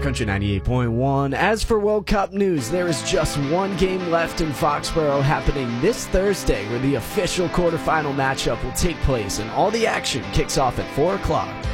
Country 98.1. As for World Cup news, there is just one game left in Foxborough happening this Thursday, where the official quarterfinal matchup will take place, and all the action kicks off at 4 o'clock.